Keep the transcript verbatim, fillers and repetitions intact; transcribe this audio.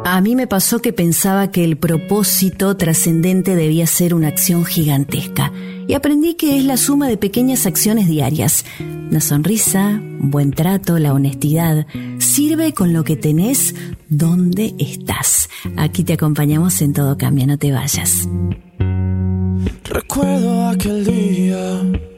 A mí me pasó que pensaba que el propósito trascendente debía ser una acción gigantesca. Y aprendí que es la suma de pequeñas acciones diarias. Una sonrisa, un buen trato, la honestidad. Sirve con lo que tenés donde estás. Aquí te acompañamos en Todo Cambia, no te vayas. Recuerdo aquel día